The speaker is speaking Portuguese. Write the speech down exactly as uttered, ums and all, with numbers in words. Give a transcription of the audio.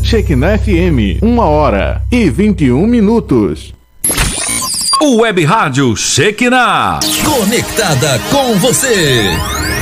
Shekinah F M, uma hora e vinte e um minutos. O Web Rádio Shekinah. Conectada com você.